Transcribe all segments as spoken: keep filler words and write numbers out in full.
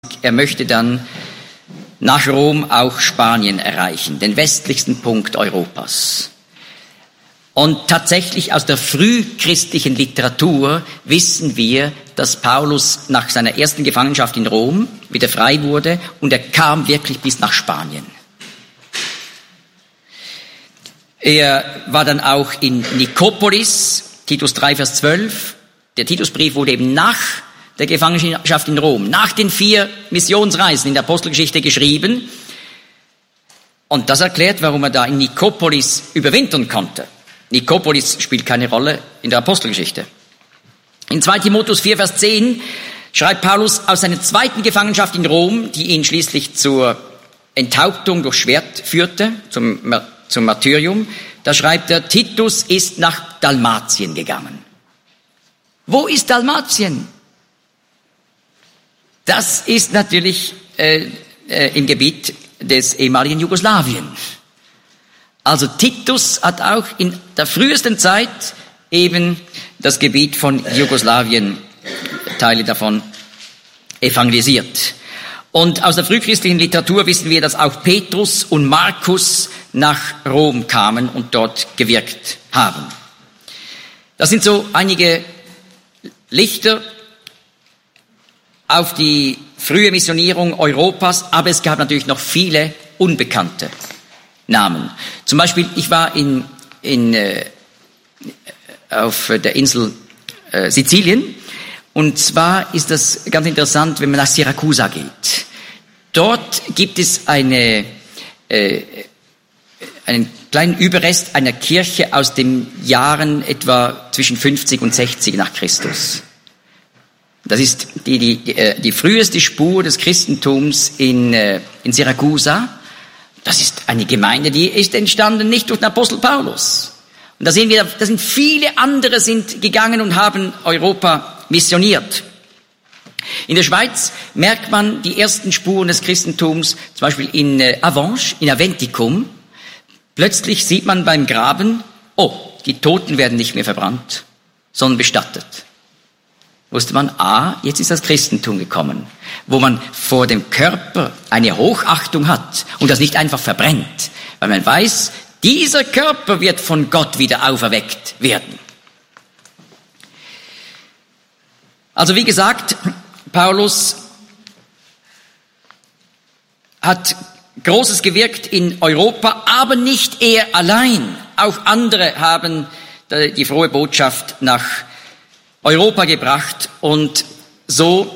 Er möchte dann nach Rom auch Spanien erreichen, den westlichsten Punkt Europas. Und tatsächlich aus der frühchristlichen Literatur wissen wir, dass Paulus nach seiner ersten Gefangenschaft in Rom wieder frei wurde und er kam wirklich bis nach Spanien. Er war dann auch in Nikopolis, Titus drei, Vers zwölf. Der Titusbrief wurde eben nach der Gefangenschaft in Rom, nach den vier Missionsreisen in der Apostelgeschichte geschrieben. Und das erklärt, warum er da in Nikopolis überwintern konnte. Nikopolis spielt keine Rolle in der Apostelgeschichte. In zweiter Timotheus vier, Vers zehn schreibt Paulus aus seiner zweiten Gefangenschaft in Rom, die ihn schließlich zur Enthauptung durch Schwert führte, zum, zum Martyrium. Da schreibt er, Titus ist nach Dalmatien gegangen. Wo ist Dalmatien? Das ist natürlich äh, äh, im Gebiet des ehemaligen Jugoslawien. Also Titus hat auch in der frühesten Zeit eben das Gebiet von Jugoslawien, Teile davon, evangelisiert. Und aus der frühchristlichen Literatur wissen wir, dass auch Petrus und Markus nach Rom kamen und dort gewirkt haben. Das sind so einige Lichter auf die frühe Missionierung Europas, aber es gab natürlich noch viele unbekannte Namen. Zum Beispiel, ich war in, in, äh, auf der Insel äh, Sizilien, und zwar ist das ganz interessant, wenn man nach Syrakusa geht. Dort gibt es eine, äh, einen kleinen Überrest einer Kirche aus den Jahren etwa zwischen fünfzig und sechzig nach Christus. Das ist die, die, die, die früheste Spur des Christentums in, in Syrakusa. Das ist eine Gemeinde, die ist entstanden nicht durch den Apostel Paulus. Und da sehen wir, da sind viele andere sind gegangen und haben Europa missioniert. In der Schweiz merkt man die ersten Spuren des Christentums, zum Beispiel in Avenches, in Aventicum. Plötzlich sieht man beim Graben, oh, die Toten werden nicht mehr verbrannt, sondern bestattet. Wusste man, ah, jetzt ist das Christentum gekommen, wo man vor dem Körper eine Hochachtung hat und das nicht einfach verbrennt, weil man weiß, dieser Körper wird von Gott wieder auferweckt werden. Also wie gesagt, Paulus hat Großes gewirkt in Europa, aber nicht er allein. Auch andere haben die frohe Botschaft nach Europa gebracht und so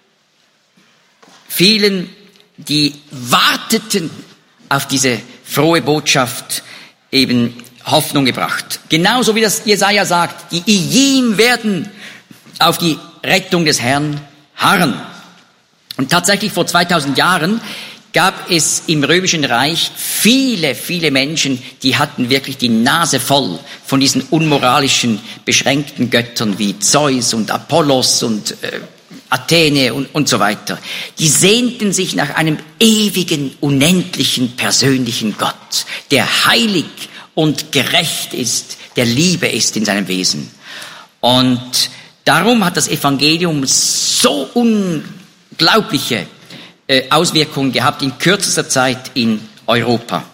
vielen, die warteten auf diese frohe Botschaft, eben Hoffnung gebracht. Genauso wie das Jesaja sagt, die Ijim werden auf die Rettung des Herrn harren. Und tatsächlich vor zweitausend Jahren gab es im Römischen Reich viele, viele Menschen, die hatten wirklich die Nase voll von diesen unmoralischen, beschränkten Göttern wie Zeus und Apollos und äh, Athene und, und so weiter. Die sehnten sich nach einem ewigen, unendlichen, persönlichen Gott, der heilig und gerecht ist, der Liebe ist in seinem Wesen. Und darum hat das Evangelium so unglaubliche Auswirkungen gehabt in kürzester Zeit in Europa.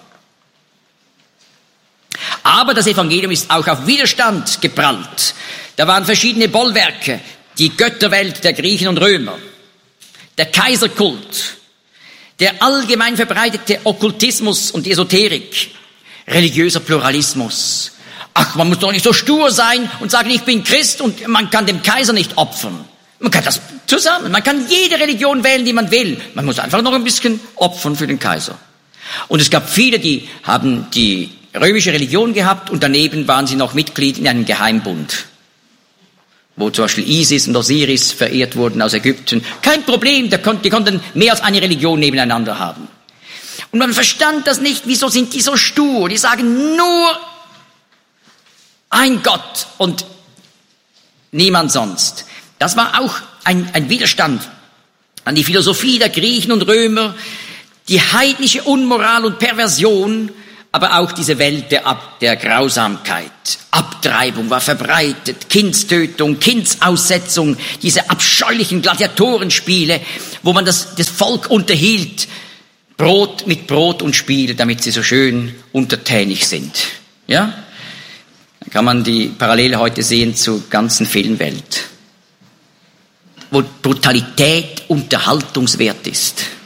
Aber das Evangelium ist auch auf Widerstand geprallt. Da waren verschiedene Bollwerke, die Götterwelt der Griechen und Römer, der Kaiserkult, der allgemein verbreitete Okkultismus und Esoterik, religiöser Pluralismus. Ach, man muss doch nicht so stur sein und sagen, ich bin Christ und man kann dem Kaiser nicht opfern. Man kann das zusammen, man kann jede Religion wählen, die man will. Man muss einfach noch ein bisschen opfern für den Kaiser. Und es gab viele, die haben die römische Religion gehabt und daneben waren sie noch Mitglied in einem Geheimbund, wo zum Beispiel Isis und Osiris verehrt wurden aus Ägypten. Kein Problem, die konnten mehr als eine Religion nebeneinander haben. Und man verstand das nicht, wieso sind die so stur? Die sagen nur ein Gott und niemand sonst. Das war auch ein, ein Widerstand an die Philosophie der Griechen und Römer, die heidnische Unmoral und Perversion aber auch diese Welt der, Ab- der Grausamkeit. Abtreibung war verbreitet, Kindstötung, Kindsaussetzung, diese abscheulichen Gladiatorenspiele, wo man das, das Volk unterhielt, Brot mit Brot und Spiel, damit sie so schön untertänig sind. Ja? Da kann man die Parallele heute sehen zur ganzen Filmwelt, wo Brutalität unterhaltungswert ist.